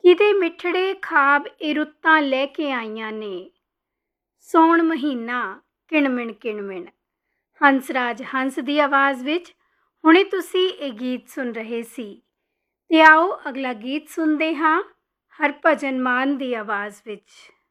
ਕਿਤੇ ਮਿੱਠੜੇ ਖਾਬ ਇਹ ਰੁੱਤਾਂ ਲੈ ਕੇ ਆਈਆਂ ਨੇ, ਸੌਣ ਮਹੀਨਾ ਕਿਣਮਿਣ ਕਿਣਮਿਣ। ਹੰਸਰਾਜ ਹੰਸ ਦੀ ਆਵਾਜ਼ ਵਿੱਚ ਹੁਣੇ ਤੁਸੀਂ ਇਹ ਗੀਤ ਸੁਣ ਰਹੇ ਸੀ। ਤੇ ਆਓ ਅਗਲਾ ਗੀਤ ਸੁਣਦੇ ਹਾਂ ਹਰਭਜਨ ਮਾਨ ਦੀ ਆਵਾਜ਼ ਵਿੱਚ।